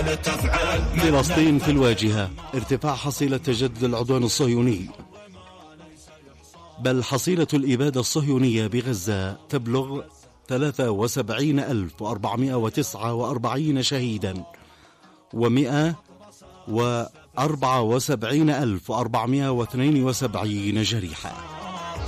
فلسطين في الواجهة. ارتفاع حصيلة تجدد العدوان الصهيوني، بل حصيلة الإبادة الصهيونية بغزة تبلغ 73,449 شهيدا و174,472 جريحا.